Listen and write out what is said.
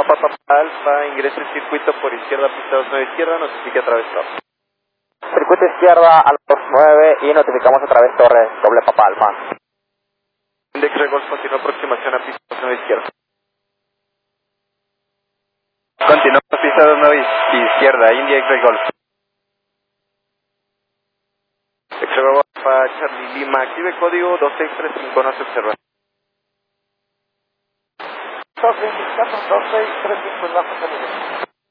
Papa Alfa, ingrese el circuito por izquierda, pista 29 izquierda, notifique a través torre. Circuito izquierda a los 9 y notificamos a través torre, doble Papa Alfa. Index Golf continúa aproximación a pista 29 izquierda. Continúa pista 29 izquierda, India X-Ray Golf. X-Ray Golf Alfa Charlie Lima, active código 2635, no se observa. 2635, no se observa.